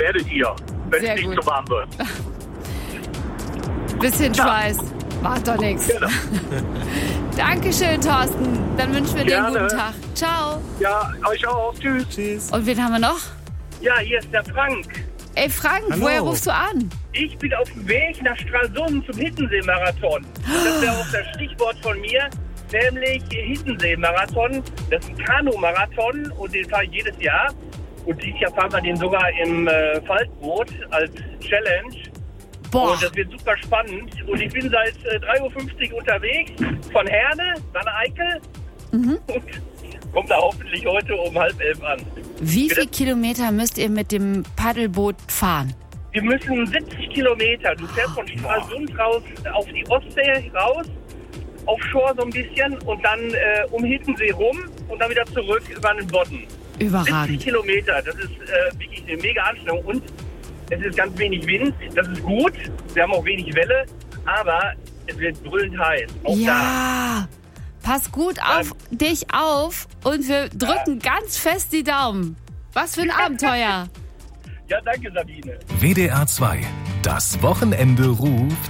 werdet ihr, wenn es nicht so warm wird. Bisschen Schweiß. Macht doch nichts. Genau. Dankeschön, Thorsten. Dann wünschen wir dir einen guten Tag. Ciao. Ja, euch auch. Tschüss. Tschüss. Und wen haben wir noch? Ja, hier ist der Frank. Ey, Frank, Hallo. woher rufst du an? Ich bin auf dem Weg nach Stralsund zum Hiddensee-Marathon. Das wäre auch das Stichwort von mir, nämlich Hiddensee-Marathon. Das ist ein Kanu-Marathon und den fahre ich jedes Jahr. Und dieses Jahr fahren wir den sogar im Faltboot als Challenge. Boah. Und das wird super spannend. Und ich bin seit 3.50 Uhr unterwegs von Herne, nach Eickel. Und kommt da hoffentlich heute um 10:30 an. Wie viele Kilometer müsst ihr mit dem Paddelboot fahren? Wir müssen 70 Kilometer. Du fährst von Stralsund raus auf die Ostsee raus, offshore so ein bisschen und dann um Hiddensee rum und dann wieder zurück über den Bodden. 70 Überragend. Kilometer, das ist wirklich eine mega Anstrengung und es ist ganz wenig Wind, das ist gut. Wir haben auch wenig Welle, aber es wird brüllend heiß. Auch Ja, pass gut auf dich auf und wir drücken ganz fest die Daumen. Was für ein Abenteuer. Ja, danke Sabine. WDR 2. Das Wochenende ruft.